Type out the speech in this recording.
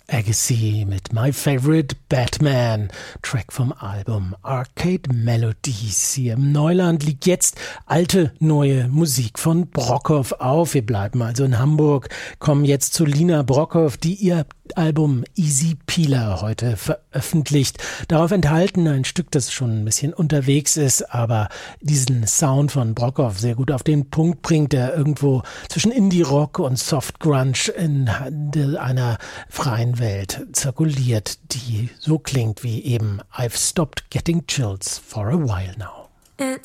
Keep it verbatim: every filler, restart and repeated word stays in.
Agassi mit My Favorite Batman, Track vom Album Arcade Melodies. Hier im Neuland liegt jetzt alte, neue Musik von Brockhoff auf. Wir bleiben also in Hamburg, kommen jetzt zu Lina Brockhoff, die ihr Album Easy Peeler heute veröffentlicht. Darauf enthalten ein Stück, das schon ein bisschen unterwegs ist, aber diesen Sound von Brockhoff sehr gut auf den Punkt bringt, der irgendwo zwischen Indie-Rock und Soft-Grunge in einer freien Welt zirkuliert, die so klingt wie eben I've stopped getting chills for a while now. It